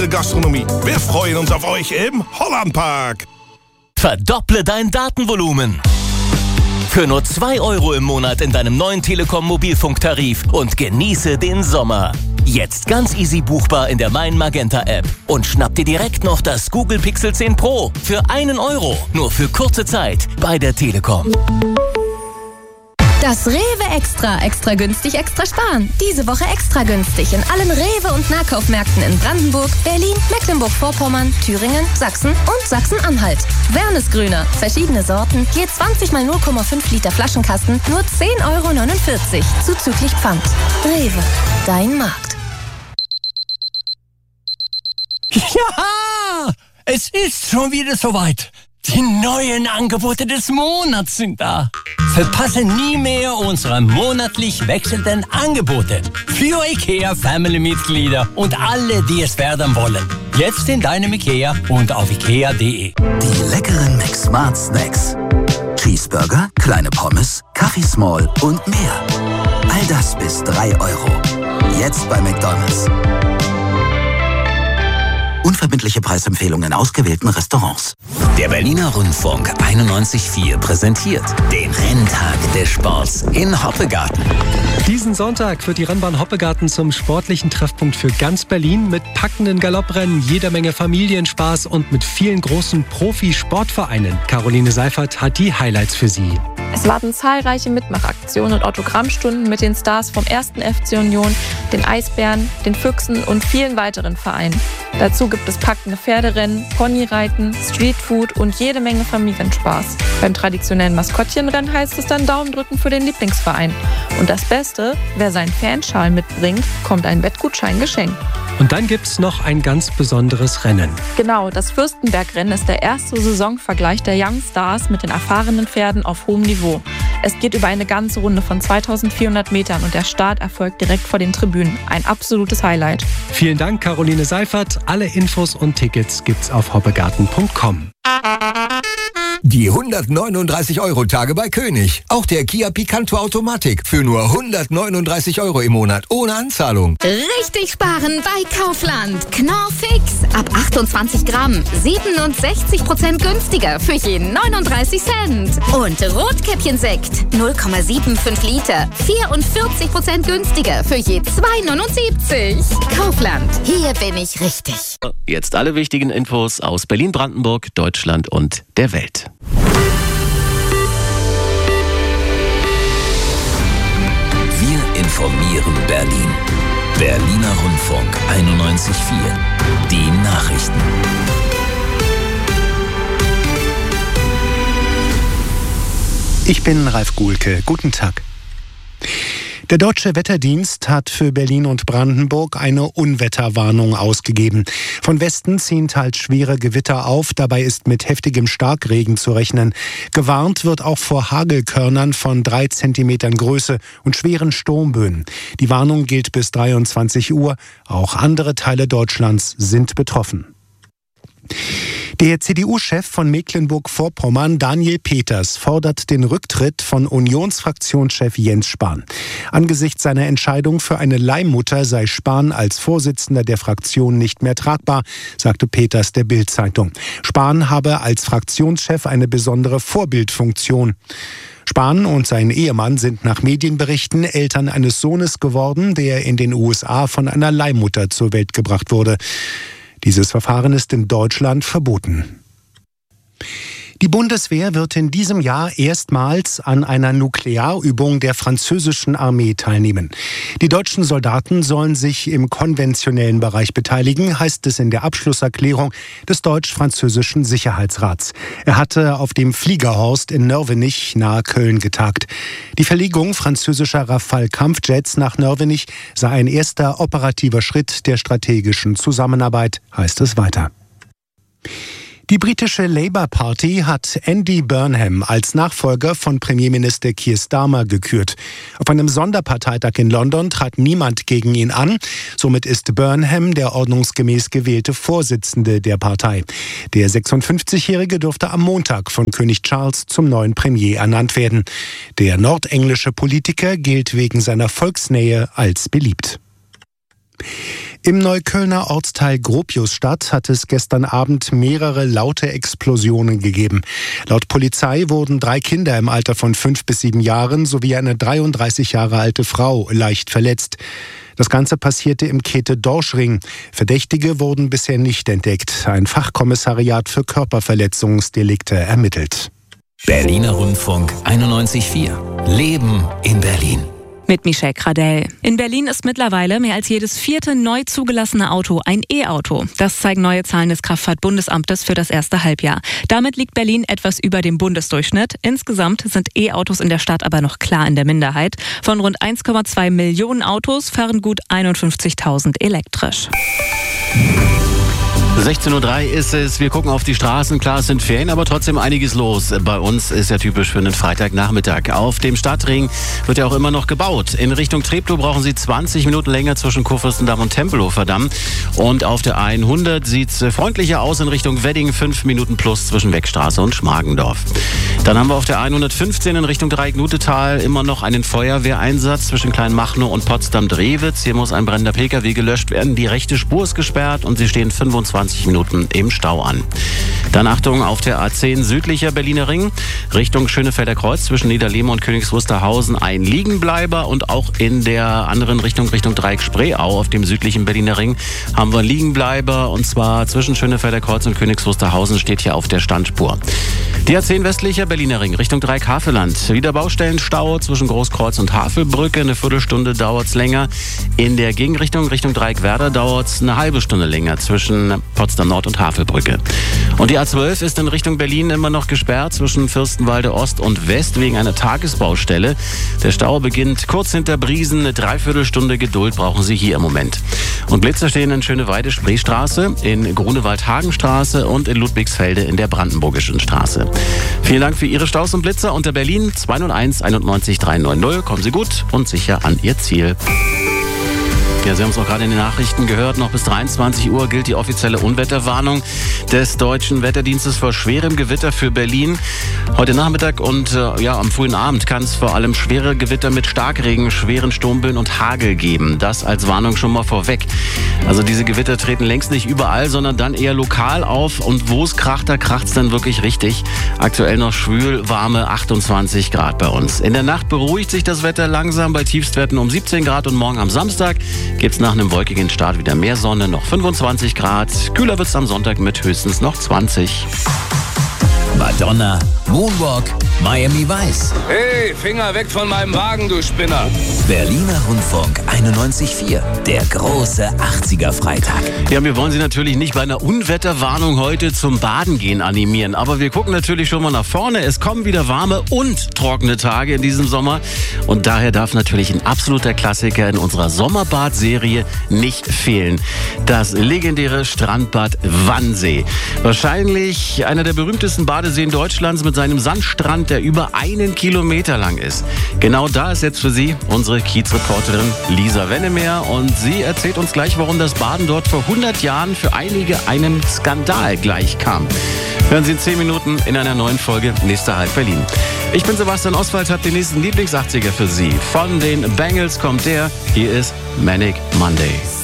Gastronomie. Wir freuen uns auf euch im Hollandpark. Verdopple dein Datenvolumen. Für nur 2 € im Monat in deinem neuen Telekom Mobilfunktarif und genieße den Sommer. Jetzt ganz easy buchbar in der Mein Magenta App. Und schnapp dir direkt noch das Google Pixel 10 Pro für 1 €. Nur für kurze Zeit bei der Telekom. Das Rewe Extra günstig, extra sparen. Diese Woche extra günstig in allen Rewe- und Nahkaufmärkten in Brandenburg, Berlin, Mecklenburg-Vorpommern, Thüringen, Sachsen und Sachsen-Anhalt. Wernesgrüner, verschiedene Sorten, je 20 mal 0,5 Liter Flaschenkasten, nur 10,49 € zuzüglich Pfand. Rewe, dein Markt. Ja, es ist schon wieder soweit. Die neuen Angebote des Monats sind da. Verpasse nie mehr unsere monatlich wechselnden Angebote. Für IKEA-Family-Mitglieder und alle, die es werden wollen. Jetzt in deinem IKEA und auf ikea.de. Die leckeren McSmart Snacks. Cheeseburger, kleine Pommes, Kaffee Small und mehr. All das bis 3 €. Jetzt bei McDonald's. Unverbindliche Preisempfehlungen in ausgewählten Restaurants. Der Berliner Rundfunk 91.4 präsentiert den Renntag des Sports in Hoppegarten. Diesen Sonntag wird die Rennbahn Hoppegarten zum sportlichen Treffpunkt für ganz Berlin mit packenden Galopprennen, jeder Menge Familienspaß und mit vielen großen Profi-Sportvereinen. Caroline Seifert hat die Highlights für Sie. Es warten zahlreiche Mitmachaktionen und Autogrammstunden mit den Stars vom 1. FC Union, den Eisbären, den Füchsen und vielen weiteren Vereinen. Dazu gibt es packende Pferderennen, Ponyreiten, Streetfood und jede Menge Familienspaß. Beim traditionellen Maskottchenrennen heißt es dann Daumen drücken für den Lieblingsverein. Und das Beste, wer seinen Fanschal mitbringt, kommt ein Wettgutschein geschenkt. Und dann gibt's noch ein ganz besonderes Rennen. Genau, das Fürstenbergrennen ist der erste Saisonvergleich der Young Stars mit den erfahrenen Pferden auf hohem Niveau. Es geht über eine ganze Runde von 2400 Metern und der Start erfolgt direkt vor den Tribünen. Ein absolutes Highlight. Vielen Dank, Caroline Seifert. Alle Infos und Tickets gibt's auf hoppegarten.com. Die 139-Euro-Tage bei König. Auch der Kia Picanto Automatik für nur 139 € im Monat ohne Anzahlung. Richtig sparen bei Kaufland. Knorr-Fix. Ab 28 Gramm. 67% günstiger für je 39 Cent. Und Rotkäppchensekt. 0,75 Liter. 44% günstiger für je 2,79. Kaufland. Hier bin ich richtig. Jetzt alle wichtigen Infos aus Berlin, Brandenburg, Deutschland und der Welt. Wir informieren Berlin. Berliner Rundfunk 91.4. Die Nachrichten. Ich bin Ralf Guhlke. Guten Tag. Der Deutsche Wetterdienst hat für Berlin und Brandenburg eine Unwetterwarnung ausgegeben. Von Westen ziehen teils schwere Gewitter auf, dabei ist mit heftigem Starkregen zu rechnen. Gewarnt wird auch vor Hagelkörnern von 3 Zentimetern Größe und schweren Sturmböen. Die Warnung gilt bis 23 Uhr. Auch andere Teile Deutschlands sind betroffen. Der CDU-Chef von Mecklenburg-Vorpommern, Daniel Peters, fordert den Rücktritt von Unionsfraktionschef Jens Spahn. Angesichts seiner Entscheidung für eine Leihmutter sei Spahn als Vorsitzender der Fraktion nicht mehr tragbar, sagte Peters der Bild-Zeitung. Spahn habe als Fraktionschef eine besondere Vorbildfunktion. Spahn und sein Ehemann sind nach Medienberichten Eltern eines Sohnes geworden, der in den USA von einer Leihmutter zur Welt gebracht wurde. Dieses Verfahren ist in Deutschland verboten. Die Bundeswehr wird in diesem Jahr erstmals an einer Nuklearübung der französischen Armee teilnehmen. Die deutschen Soldaten sollen sich im konventionellen Bereich beteiligen, heißt es in der Abschlusserklärung des Deutsch-Französischen Sicherheitsrats. Er hatte auf dem Fliegerhorst in Nörvenich nahe Köln getagt. Die Verlegung französischer Rafale-Kampfjets nach Nörvenich sei ein erster operativer Schritt der strategischen Zusammenarbeit, heißt es weiter. Die britische Labour Party hat Andy Burnham als Nachfolger von Premierminister Keir Starmer gekürt. Auf einem Sonderparteitag in London trat niemand gegen ihn an. Somit ist Burnham der ordnungsgemäß gewählte Vorsitzende der Partei. Der 56-Jährige dürfte am Montag von König Charles zum neuen Premier ernannt werden. Der nordenglische Politiker gilt wegen seiner Volksnähe als beliebt. Im Neuköllner Ortsteil Gropiusstadt hat es gestern Abend mehrere laute Explosionen gegeben. Laut Polizei wurden 3 Kinder im Alter von 5 bis 7 Jahren sowie eine 33 Jahre alte Frau leicht verletzt. Das Ganze passierte im Käthe-Dorsch-Ring. Verdächtige wurden bisher nicht entdeckt. Ein Fachkommissariat für Körperverletzungsdelikte ermittelt. Berliner Rundfunk 91.4. Leben in Berlin. Mit Michelle Gradell. In Berlin ist mittlerweile mehr als jedes 4. neu zugelassene Auto ein E-Auto. Das zeigen neue Zahlen des Kraftfahrtbundesamtes für das erste Halbjahr. Damit liegt Berlin etwas über dem Bundesdurchschnitt. Insgesamt sind E-Autos in der Stadt aber noch klar in der Minderheit. Von rund 1,2 Millionen Autos fahren gut 51.000 elektrisch. 16:03 Uhr ist es. Wir gucken auf die Straßen. Klar, es sind Ferien, aber trotzdem einiges los. Bei uns ist ja typisch für einen Freitagnachmittag. Auf dem Stadtring wird ja auch immer noch gebaut. In Richtung Treptow brauchen Sie 20 Minuten länger zwischen Kurfürstendamm und Tempelhofer Damm. Und auf der 100 sieht es freundlicher aus in Richtung Wedding. 5 Minuten plus zwischen Weckstraße und Schmargendorf. Dann haben wir auf der 115 in Richtung Dreieck-Nutetal immer noch einen Feuerwehreinsatz zwischen Kleinmachnow und Potsdam-Drewitz. Hier muss ein brennender Pkw gelöscht werden. Die rechte Spur ist gesperrt und Sie stehen 25 Minuten im Stau an. Dann Achtung auf der A10 südlicher Berliner Ring, Richtung Schönefelder Kreuz zwischen Niederlehme und Königs Wusterhausen ein Liegenbleiber und auch in der anderen Richtung Dreieck Spreeau auf dem südlichen Berliner Ring haben wir einen Liegenbleiber und zwar zwischen Schönefelder Kreuz und Königs Wusterhausen steht hier auf der Standspur. Die A10 westlicher Berliner Ring Richtung Dreieck Havelland, wieder Baustellenstau zwischen Großkreuz und Havelbrücke, eine Viertelstunde dauert es länger. In der Gegenrichtung Richtung Dreieck Werder dauert es eine halbe Stunde länger zwischen Potsdam Nord und Havelbrücke. Und die A12 ist in Richtung Berlin immer noch gesperrt zwischen Fürstenwalde Ost und West wegen einer Tagesbaustelle. Der Stau beginnt kurz hinter Briesen. Eine Dreiviertelstunde Geduld brauchen Sie hier im Moment. Und Blitzer stehen in Schöneweide-Spreestraße, in Grunewald-Hagenstraße und in Ludwigsfelde in der Brandenburgischen Straße. Vielen Dank für Ihre Staus und Blitzer unter Berlin 201 91 390. Kommen Sie gut und sicher an Ihr Ziel. Ja, Sie haben es auch gerade in den Nachrichten gehört. Noch bis 23 Uhr gilt die offizielle Unwetterwarnung des Deutschen Wetterdienstes vor schwerem Gewitter für Berlin. Heute Nachmittag und am frühen Abend kann es vor allem schwere Gewitter mit Starkregen, schweren Sturmböen und Hagel geben. Das als Warnung schon mal vorweg. Also diese Gewitter treten längst nicht überall, sondern dann eher lokal auf. Und wo es kracht, da kracht es dann wirklich richtig. Aktuell noch schwül, warme 28 Grad bei uns. In der Nacht beruhigt sich das Wetter langsam bei Tiefstwerten um 17 Grad und morgen am Samstag gibt es nach einem wolkigen Start wieder mehr Sonne, noch 25 Grad. Kühler wird es am Sonntag mit höchstens noch 20. Madonna, Moonwalk, Miami Vice. Hey, Finger weg von meinem Wagen, du Spinner. Berliner Rundfunk 91.4, der große 80er-Freitag. Ja, wir wollen Sie natürlich nicht bei einer Unwetterwarnung heute zum Baden gehen animieren, aber wir gucken natürlich schon mal nach vorne. Es kommen wieder warme und trockene Tage in diesem Sommer und daher darf natürlich ein absoluter Klassiker in unserer Sommerbad-Serie nicht fehlen. Das legendäre Strandbad Wannsee. Wahrscheinlich einer der berühmtesten Badeseen Deutschlands mit seinem Sandstrand, der über 1 Kilometer lang ist. Genau da ist jetzt für Sie unsere Kiezreporterin Lisa Wennemer und sie erzählt uns gleich, warum das Baden dort vor 100 Jahren für einige einem Skandal gleichkam. Hören Sie in 10 Minuten in einer neuen Folge Nächster Halt Berlin. Ich bin Sebastian Oswald, habe den nächsten Lieblings-80er für Sie. Von den Bangles kommt der, hier ist Manic Monday.